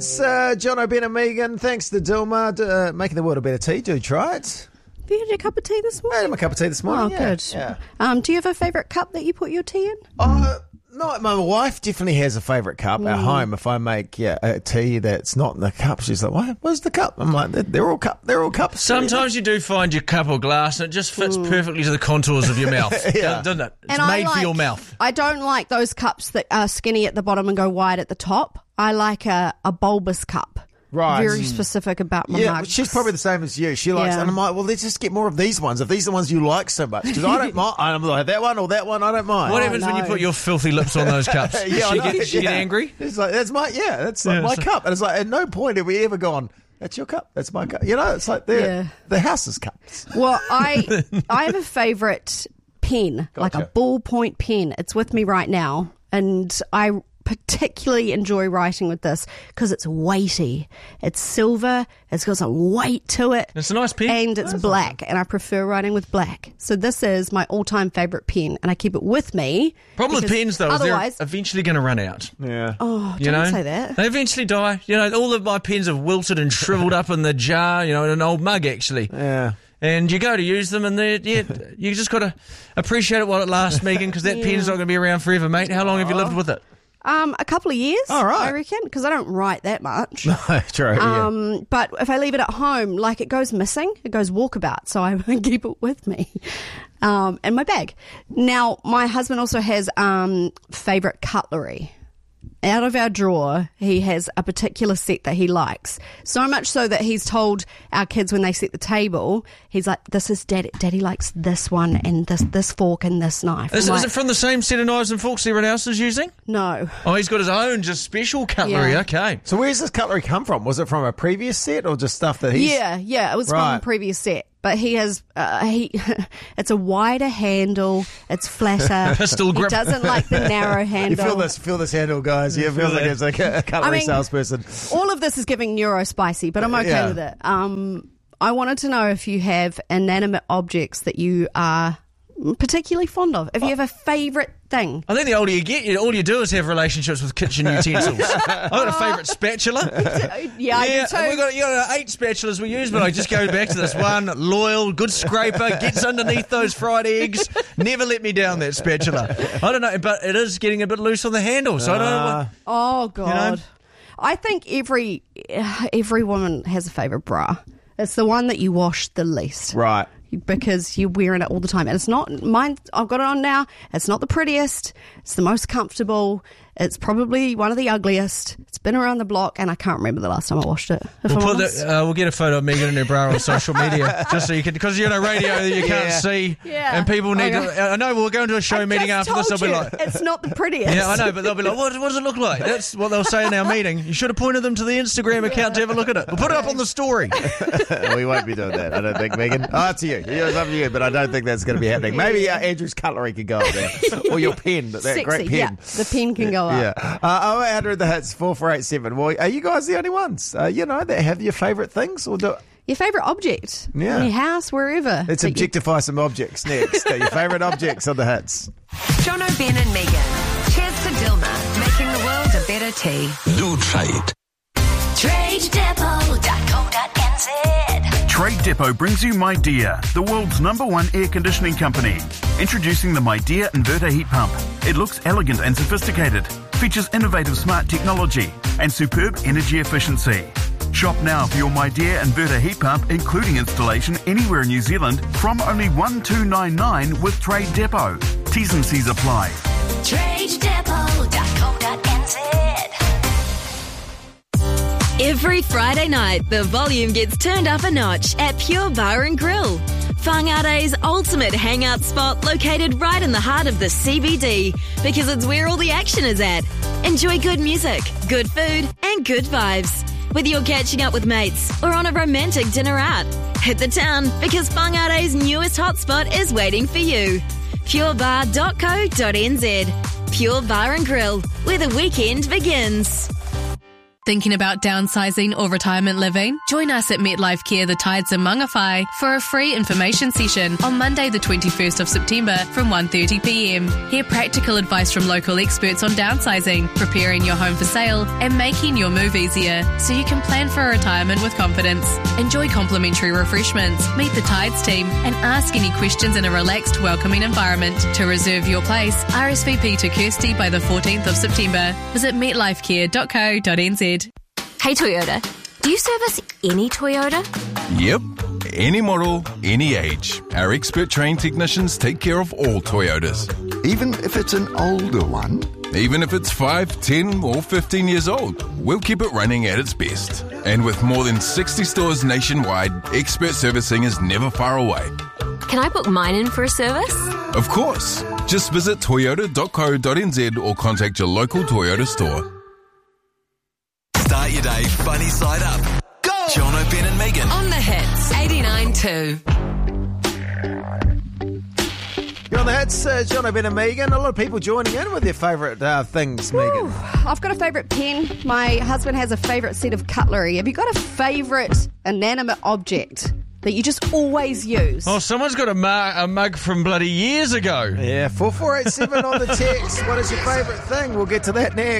It's Jono, Ben and Megan. Thanks to Dilma making the world a better tea. Do try it. Have you had your cup of tea this I morning? had my cup of tea this morning. Oh, good. Yeah. Do you have a favourite cup that you put your tea in? No, my wife definitely has a favourite cup at home. If I make a tea that's not in the cup, she's like, "Why? Where's the cup?" I'm like, "They're all cups." Sometimes you do find your cup or glass and it just fits perfectly to the contours of your mouth, doesn't it? It's made for your mouth. I don't like those cups that are skinny at the bottom and go wide at the top. I like a bulbous cup. Right. Very specific about my Yeah, mugs. she's probably the same as you. She likes, and I'm like, well, let's just get more of these ones. If these are the ones you like so much, because I don't mind. I'm like, that one or that one, I don't mind. What happens when you put your filthy lips on those cups? She get angry? It's like, that's my my cup. And it's like, at no point have we ever gone, that's your cup, that's my cup. You know, it's like the house's cups. Well, I have a favourite pen, like a ballpoint pen. It's with me right now, and I particularly enjoy writing with this because it's weighty. It's silver. It's got some weight to it. It's a nice pen. And it's black, and I prefer writing with black. So this is my all-time favourite pen, and I keep it with me. Problem with pens, though, otherwise, is they're eventually going to run out. Yeah. Oh, don't say that. They eventually die. You know, all of my pens have wilted and shriveled up in the jar, in an old mug, actually. Yeah. And you go to use them, and you just got to appreciate it while it lasts, Megan, because that pen's not going to be around forever, mate. How long have you lived with it? A couple of years, all right. I reckon, because I don't write that much. No, true. But if I leave it at home, like, it goes missing, it goes walkabout, so I keep it with me in my bag. Now, my husband also has favourite cutlery. Out of our drawer, he has a particular set that he likes. So much so that he's told our kids when they set the table, he's like, this is Daddy likes this one and this fork and this knife. Is it from the same set of knives and forks everyone else is using? No. Oh, he's got his own just special cutlery. Yeah. Okay. So where's this cutlery come from? Was it from a previous set or just stuff that he's... Yeah, it was from a previous set. But he has, it's a wider handle, it's flatter. Pistol grip. He doesn't like the narrow handle. You feel this handle, guys. Yeah, it feels like it's like a cutlery salesperson. All of this is giving neurospicy, but I'm okay with it. I wanted to know if you have inanimate objects that you are particularly fond of. If you have a favourite thing. I think the older you get, all you do is have relationships with kitchen utensils. I've got a favourite spatula. I do too. We've got 8 spatulas we use, but I just go back to this one. Loyal, good scraper, gets underneath those fried eggs. Never let me down, that spatula. I don't know, but it is getting a bit loose on the handle, so I don't know. Oh, God. I think every woman has a favourite bra. It's the one that you wash the least. Right. Because you're wearing it all the time. And it's not mine. I've got it on now. It's not the prettiest. It's the most comfortable. It's probably one of the ugliest. It's been around the block, and I can't remember the last time I washed it. We'll get a photo of Megan in her bra on social media, just so you can, because radio you can't see, and people need to. I know we're going to a show meeting after this. They'll be like, it's not the prettiest. Yeah, I know, but they'll be like, what does it look like? That's what they'll say in our meeting. You should have pointed them to the Instagram account to have a look at it. We'll put it up on the story. We won't be doing that, I don't think, Megan. Oh, it's you. It's up to you, but I don't think that's going to be happening. Maybe Andrew's cutlery could go up there, or your pen, that Sexy, great pen. Yeah, the pen can go up. Yeah. 0800 the hits 4487. Well, are you guys the only ones? That have your favourite things, or do? Your favourite object? Yeah. In your house, wherever. Let's objectify some objects next. Your favourite objects on the hits. Jono, Ben and Megan. Cheers to Dilma, making the world a better tea. Do trade. TradeDepot.co.nz. Trade Depot brings you MyDear, the world's #1 air conditioning company. Introducing the MyDear inverter heat pump. It looks elegant and sophisticated, features innovative smart technology and superb energy efficiency. Shop now for your MyDear inverter heat pump, including installation anywhere in New Zealand, from only $1,299 with Trade Depot. T's and C's apply. TradeDepot.co.nz. Every Friday night, the volume gets turned up a notch at Pure Bar and Grill. Whangare's ultimate hangout spot located right in the heart of the CBD, because it's where all the action is at. Enjoy good music, good food and good vibes. Whether you're catching up with mates or on a romantic dinner out, hit the town because Whangare's newest hotspot is waiting for you. purebar.co.nz. Pure Bar and Grill, where the weekend begins. Thinking about downsizing or retirement living? Join us at MetLife Care The Tides in Mangawhai for a free information session on Monday the 21st of September from 1:30pm. Hear practical advice from local experts on downsizing, preparing your home for sale and making your move easier so you can plan for a retirement with confidence. Enjoy complimentary refreshments, meet the Tides team and ask any questions in a relaxed, welcoming environment. To reserve your place, RSVP to Kirsty by the 14th of September. Visit metlifecare.co.nz. Hey Toyota, do you service any Toyota? Yep. Any model, any age. Our expert trained technicians take care of all Toyotas. Even if it's an older one? Even if it's 5, 10 or 15 years old, we'll keep it running at its best. And with more than 60 stores nationwide, expert servicing is never far away. Can I book mine in for a service? Of course. Just visit toyota.co.nz or contact your local Toyota store. Start your day funny side up. Go! Jono, Ben and Megan. On the hits, 89.2. You're on the hits, Jono, Ben and Megan. A lot of people joining in with their favourite things, Megan. I've got a favourite pen. My husband has a favourite set of cutlery. Have you got a favourite inanimate object that you just always use? Oh, someone's got a mug from bloody years ago. Yeah, 4487 on the text. What is your favourite thing? We'll get to that next.